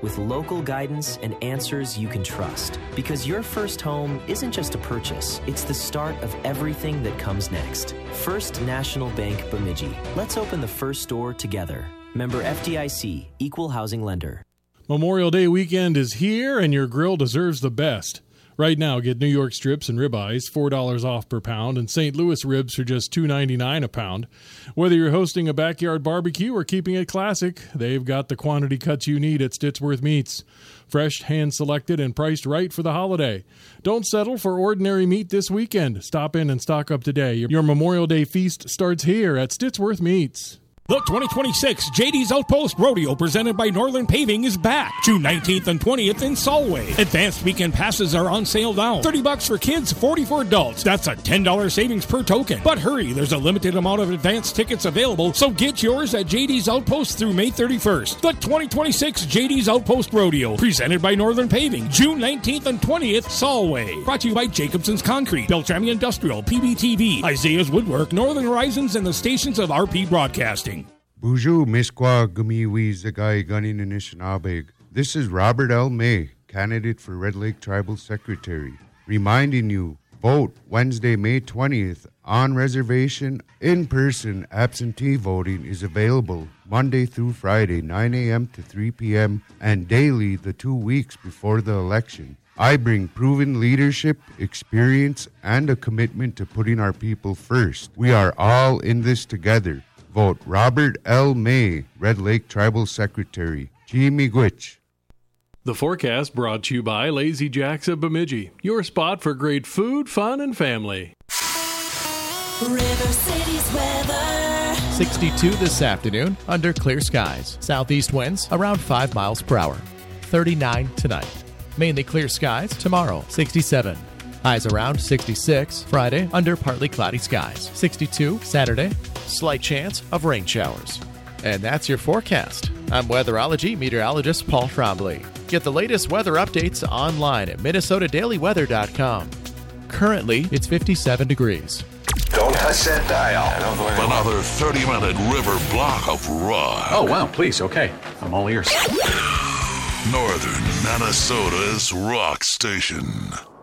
with local guidance and answers you can trust. Because your first home isn't just a purchase, it's the start of everything that comes next. First National Bank Bemidji. Let's open the first door together. Member FDIC, Equal Housing Lender. Memorial Day weekend is here, and your grill deserves the best. Right now, get New York strips and ribeyes, $4 off per pound, and St. Louis ribs for just $2.99 a pound. Whether you're hosting a backyard barbecue or keeping it classic, they've got the quantity cuts you need at Stittsworth Meats. Fresh, hand-selected, and priced right for the holiday. Don't settle for ordinary meat this weekend. Stop in and stock up today. Your Memorial Day feast starts here at Stittsworth Meats. The 2026 JD's Outpost Rodeo presented by Northern Paving is back. June 19th and 20th in Solway. Advanced weekend passes are on sale now. $30 for kids, $40 for adults. That's a $10 savings per token. But hurry, there's a limited amount of advanced tickets available, so get yours at JD's Outpost through May 31st. The 2026 JD's Outpost Rodeo presented by Northern Paving. June 19th and 20th, Solway. Brought to you by Jacobson's Concrete, Beltrami Industrial, PBTV, Isaiah's Woodwork, Northern Horizons, and the stations of RP Broadcasting. Bonjour, Misqua Gumiwi Zagai Gunin Anishinabeg. This is Robert L. May, candidate for Red Lake Tribal Secretary, reminding you, vote Wednesday, May 20th, on reservation, in-person absentee voting is available Monday through Friday, 9 a.m. to 3 p.m., and daily the 2 weeks before the election. I bring proven leadership, experience, and a commitment to putting our people first. We are all in this together. Vote Robert L. May, Red Lake Tribal Secretary. Chimigwich. The forecast brought to you by Lazy Jacks of Bemidji, your spot for great food, fun, and family. River City's weather. 62 this afternoon under clear skies. Southeast winds around 5 miles per hour. 39 tonight. Mainly clear skies tomorrow. 67. Highs around 66. Friday under partly cloudy skies. 62 Saturday. Slight chance of rain showers. And that's your forecast. I'm weatherology meteorologist Paul Trombley. Get the latest weather updates online at MinnesotaDailyWeather.com. Currently, it's 57 degrees. Don't touch that dial. Another 30-minute river block of rock. Oh, wow, please, okay. I'm all ears. Northern Minnesota's rock station.